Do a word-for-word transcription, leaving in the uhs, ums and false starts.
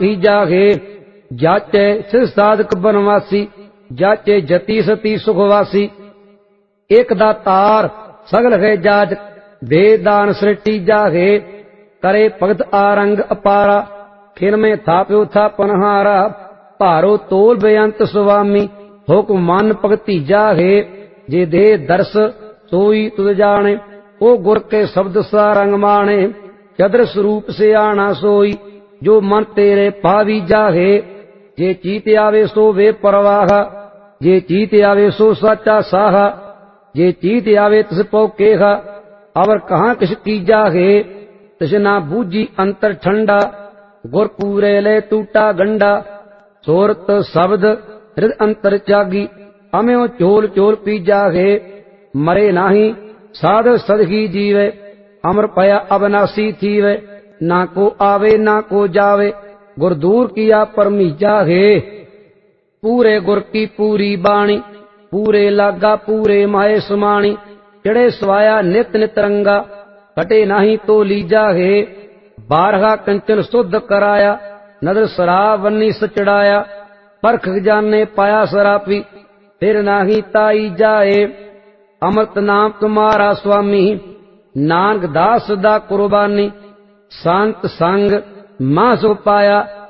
ही जागे। जाचे सिद्ध साधक बनवासी, जाचे जति सती सुखवासी। एक दातार सगल है जाज, वेद दान सृष्टि जागे। करे भगत आरंग अपारा, खिन में थाप्यो था पनहारा। भारो तोल बेअंत स्वामी, हुक्म मन भगति जागे। जे दे दर्श सोई तुद जाने, ओ गुर के शब्द सारंग माने। चद्र स्वरूप से आना सोई, जो मन तेरे पावी जागे। जे चीत आवे सो वे परवाहा, जे चीत आवे सो साचा साहा। जे चीत आवे तिस पौ केहा, अवर कहाँ किस की जागे। तिस ना बूझी अंतर ठंडा, गुर पूरे ले टूटा गंडा। सोरत शब्द हृद अंतर जागी, अम्यो चोल चोल पी जागे। मरे नाही साध सदही जीवे, अमर पया अविनाशी थीवे। ना को आवे ना को जावे, गुर दूर किया परमी जागे। पूरे गुर की पूरी बाणी, पूरे लागा पूरे माए समाणी। चढ़े स्वाया नित नित रंगा, कटे नाही तो ली जागे। बारहा कंचन शुद्ध कराया, नदर शराब वन्नी सचड़ाया। परख जाने पाया सरापी, फिर नाही ताई जाए। अमृत नाम तुम्हारा स्वामी, नानक दास दा कुर्बानी। शांत संग मां सो पाया,